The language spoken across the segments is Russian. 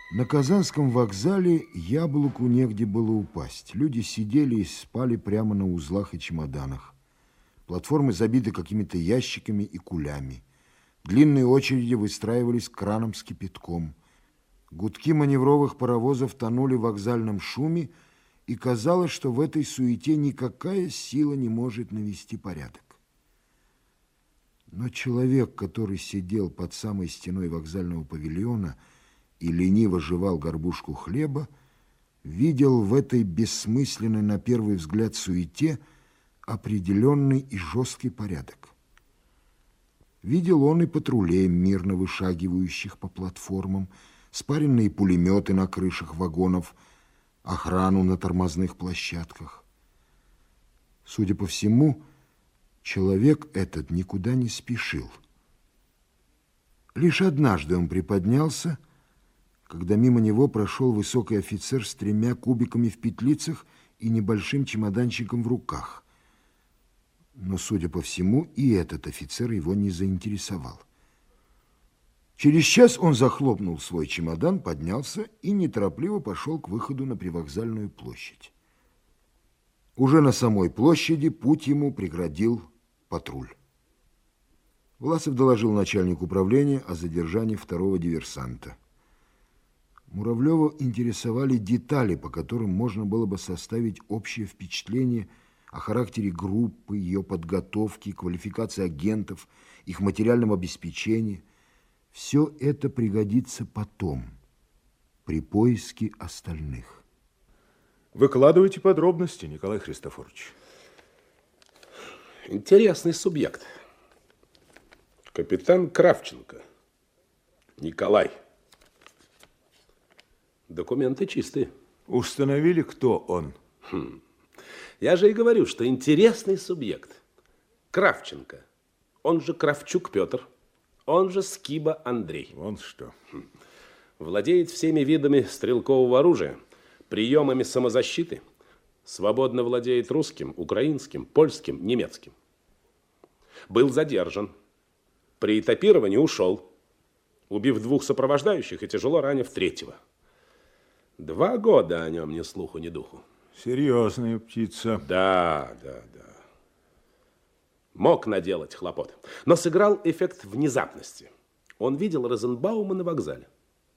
На Казанском вокзале яблоку негде было упасть. Люди сидели и спали прямо на узлах и чемоданах. Платформы забиты какими-то ящиками и кулями. Длинные очереди выстраивались к кранам с кипятком. Гудки маневровых паровозов тонули в вокзальном шуме, и казалось, что в этой суете никакая сила не может навести порядок. Но человек, который сидел под самой стеной вокзального павильона и лениво жевал горбушку хлеба, видел в этой бессмысленной на первый взгляд суете определенный и жесткий порядок. Видел он и патрулей, мирно вышагивающих по платформам, спаренные пулеметы на крышах вагонов, охрану на тормозных площадках. Судя по всему, человек этот никуда не спешил. Лишь однажды он приподнялся, когда мимо него прошел высокий офицер с 3 кубиками в петлицах и небольшим чемоданчиком в руках. Но, судя по всему, и этот офицер его не заинтересовал. Через час он захлопнул свой чемодан, поднялся и неторопливо пошел к выходу на привокзальную площадь. Уже на самой площади путь ему преградил патруль. Власов доложил начальнику управления о задержании 2-го диверсанта. Муравлева интересовали детали, по которым можно было бы составить общее впечатление о характере группы, ее подготовке, квалификации агентов, их материальном обеспечении. Все это пригодится потом, при поиске остальных. Выкладывайте подробности, Николай Христофорович. Интересный субъект. Капитан Кравченко. Николай. Документы чистые. Установили, кто он? Я же и говорю, что интересный субъект. Кравченко. Он же Кравчук Петр. Он же Скиба Андрей. Вон что. Владеет всеми видами стрелкового оружия, приемами самозащиты. Свободно владеет русским, украинским, польским, немецким. Был задержан. При этапировании ушел, убив 2 сопровождающих и тяжело ранив 3-го. 2 года о нем ни слуху, ни духу. Серьезная птица. Да. Мог наделать хлопот, но сыграл эффект внезапности. Он видел Розенбаума на вокзале.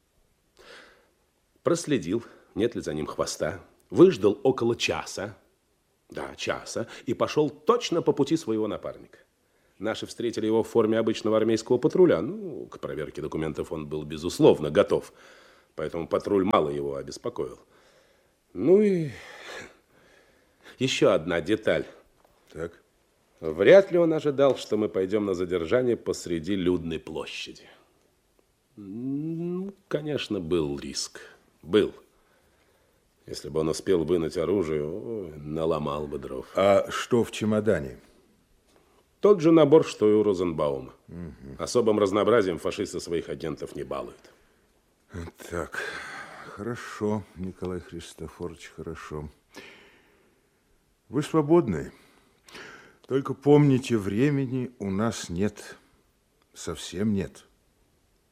Проследил, нет ли за ним хвоста. Выждал около часа. Да, часа. И пошел точно по пути своего напарника. Наши встретили его в форме обычного армейского патруля. Ну, к проверке документов он был, безусловно, готов. Поэтому патруль мало его обеспокоил. Ну и еще одна деталь. Так. Вряд ли он ожидал, что мы пойдем на задержание посреди людной площади. Ну, конечно, был риск. Был. Если бы он успел вынуть оружие, наломал бы дров. А что в чемодане? Тот же набор, что и у Розенбаума. Особым разнообразием фашисты своих агентов не балуют. Так, хорошо, Николай Христофорович, хорошо. Вы свободны. Только помните, времени у нас нет. Совсем нет.